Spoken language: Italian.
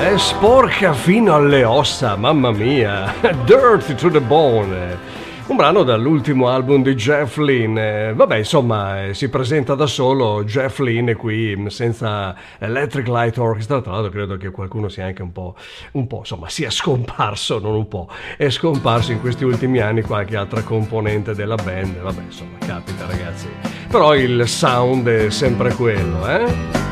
è sporca fino alle ossa, mamma mia. Dirty to the Bone. Un brano dall'ultimo album di Jeff Lynne. Vabbè, insomma, si presenta da solo Jeff Lynne qui senza Electric Light Orchestra. Tra l'altro credo che qualcuno sia anche un po', insomma, sia scomparso, non un po', è scomparso in questi ultimi anni qualche altra componente della band. Vabbè, insomma, capita ragazzi. Però il sound è sempre quello, eh?